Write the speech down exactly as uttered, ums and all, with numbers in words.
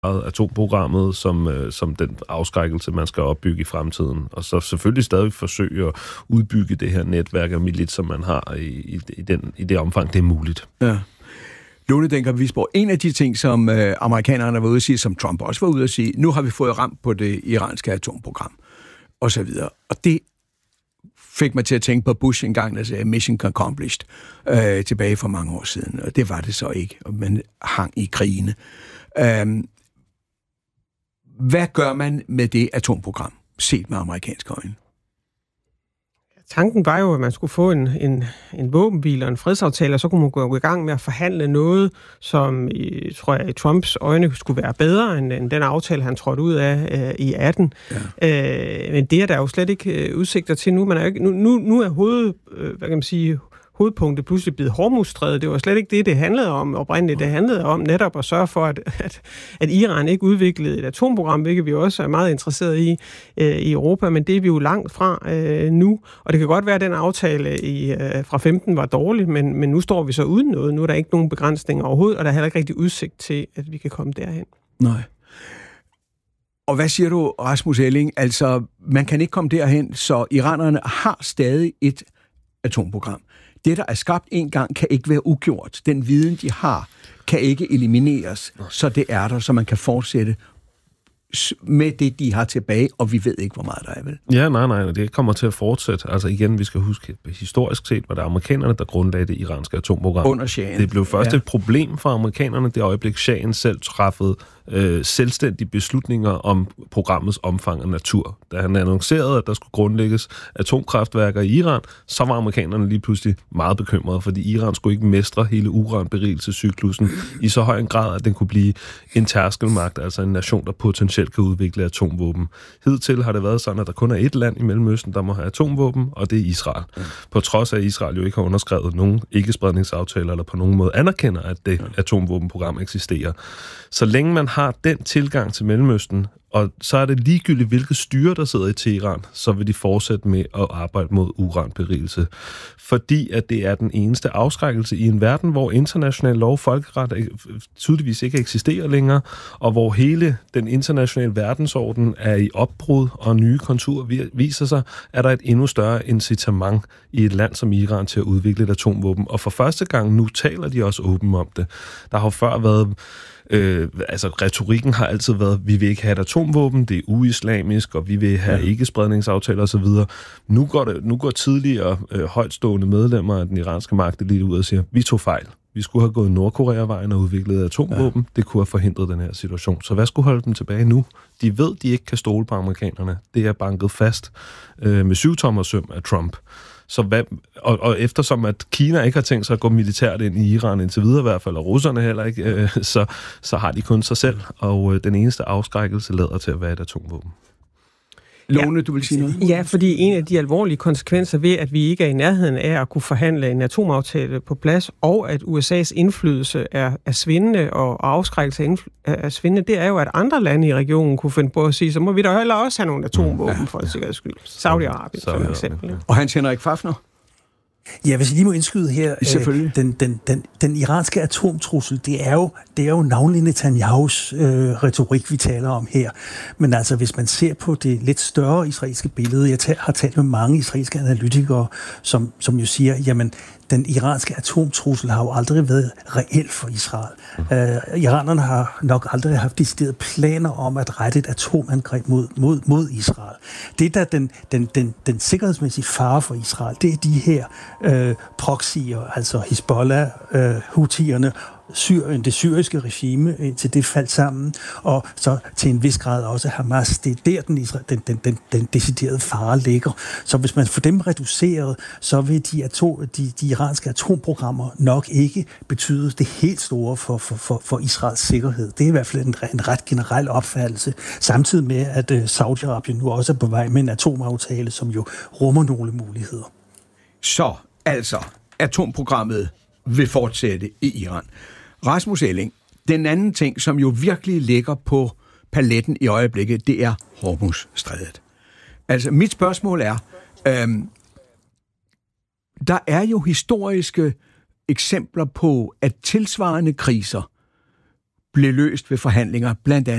atomprogrammet som, øh, som den afskrækkelse, man skal opbygge i fremtiden. Og så selvfølgelig stadig forsøge at udbygge det her netværk af milit, som man har i, i, i, den, i det omfang, det er muligt. Ja. Lone Dencker-Wisborg, en af de ting, som øh, amerikanerne var ude at sige, som Trump også var ude at sige, nu har vi fået ramt på det iranske atomprogram, og så videre. Og det fik mig til at tænke på Bush engang, der sagde mission accomplished, øh, tilbage for mange år siden. Og det var det så ikke, og man hang i krigene. Øh, hvad gør man med det atomprogram, set med amerikanske øjne? Tanken var jo, at man skulle få en, en, en våbenhvile og en fredsaftale, og så kunne man gå i gang med at forhandle noget, som i, tror jeg, i Trumps øjne skulle være bedre end, end den aftale, han trådte ud af øh, i atten. Ja. Øh, men det er der jo slet ikke øh, udsigter til nu. Man er jo ikke, nu, nu, nu er hoved, øh, hvad kan man sige, hovedpunktet pludselig blevet Hormuzstrædet. Det var slet ikke det, det handlede om oprindeligt. Det handlede om netop at sørge for, at, at, at Iran ikke udviklede et atomprogram, hvilket vi også er meget interesseret i øh, i Europa, men det er vi jo langt fra øh, nu. Og det kan godt være, at den aftale i, øh, fra femten var dårlig, men, men nu står vi så uden noget. Nu er der ikke nogen begrænsninger overhovedet, og der er heller ikke rigtig udsigt til, at vi kan komme derhen. Nej. Og hvad siger du, Rasmus Elling? Altså, man kan ikke komme derhen, så iranerne har stadig et atomprogram. Det, der er skabt en gang, kan ikke være ugjort. Den viden, de har, kan ikke elimineres. Så det er der, så man kan fortsætte med det, de har tilbage, og vi ved ikke, hvor meget der er, vel? Ja, nej, nej, det kommer til at fortsætte. Altså igen, vi skal huske, historisk set var det amerikanerne, der grundlagde det iranske atomprogram. Under shahen. Det blev først ja. et problem for amerikanerne, det øjeblik shahen selv træffede øh, selvstændige beslutninger om programmets omfang og natur. Da han annoncerede, at der skulle grundlægges atomkraftværker i Iran, så var amerikanerne lige pludselig meget bekymrede, fordi Iran skulle ikke mestre hele uranberigelsescyklusen i så høj en grad, at den kunne blive en tærskelmagt, altså en nation, der potentielt kan udvikle atomvåben. Hidtil har det været sådan, at der kun er ét land i Mellemøsten, der må have atomvåben, og det er Israel. Mm. På trods af, at Israel jo ikke har underskrevet nogen ikke-spredningsaftaler, eller på nogen måde anerkender, at det atomvåbenprogram eksisterer. Så længe man har den tilgang til Mellemøsten, og så er det ligegyldigt, hvilket styre, der sidder i Teheran, så vil de fortsætte med at arbejde mod uranberigelse. Fordi at det er den eneste afskrækkelse i en verden, hvor international lov og folkeret tydeligvis ikke eksisterer længere, og hvor hele den internationale verdensorden er i opbrud, og nye konturer viser sig, at der er et endnu større incitament i et land som Iran til at udvikle et atomvåben. Og for første gang nu taler de også åbent om det. Der har jo før været Øh, altså, retorikken har altid været, vi vil ikke have et atomvåben, det er uislamisk, og vi vil have ja. ikke-spredningsaftaler osv. Nu går, det, nu går tidligere øh, højtstående medlemmer af den iranske magt lige ud og siger, vi tog fejl. Vi skulle have gået Nordkorea-vejen og udviklet atomvåben. Ja. Det kunne have forhindret den her situation. Så hvad skulle holde dem tilbage nu? De ved, de ikke kan stole på amerikanerne. Det er banket fast øh, med syvtommersøm af Trump. Så hvad, og, og eftersom at Kina ikke har tænkt sig at gå militært ind i Iran indtil videre i hvert fald, og russerne heller ikke, øh, så, så har de kun sig selv, og øh, den eneste afskrækkelse lader til at være et atomvåben. Lone, ja. Du vil sige noget? Ja, fordi en af de alvorlige konsekvenser ved, at vi ikke er i nærheden af at kunne forhandle en atomaftale på plads, og at U S A's indflydelse er, er svindende, og afskrækkelse er, er svindende, det er jo, at andre lande i regionen kunne finde på at sige, så må vi da heller også have nogle atomvåben ja. for en sikkerheds skyld. Saudi-Arabien for eksempel. Ja. Og Hans Henrik Fafner? Ja, hvis jeg lige må indskyde her, øh, den, den, den, den iranske atomtrussel, det er jo, det er jo navnlig Netanyahus øh, retorik, vi taler om her. Men altså, hvis man ser på det lidt større israelske billede, jeg ta- har talt med mange israelske analytikere, som, som jo siger, jamen, den iranske atomtrussel har jo aldrig været reel for Israel. Uh, iranerne har nok aldrig haft deciderede planer om at rette et atomangreb mod, mod, mod Israel. Det, der den, den, den, den sikkerhedsmæssige fare for Israel, det er de her uh, proxyer, altså Hezbollah, uh, Houthierne, Syrien, det syriske regime, til det faldt sammen, og så til en vis grad også Hamas. Det er der, den, den, den, den, den deciderede fare ligger. Så hvis man får dem reduceret, så vil de, atom, de, de iranske atomprogrammer nok ikke betyde det helt store for, for, for, for Israels sikkerhed. Det er i hvert fald en, en ret generel opfattelse, samtidig med, at uh, Saudi-Arabien nu også er på vej med en atomaftale, som jo rummer nogle muligheder. Så, altså, atomprogrammet vil fortsætte i Iran. Rasmus Elling, den anden ting, som jo virkelig ligger på paletten i øjeblikket, det er Hormuzstrædet. Altså, mit spørgsmål er, øhm, der er jo historiske eksempler på, at tilsvarende kriser blev løst ved forhandlinger, blandt andet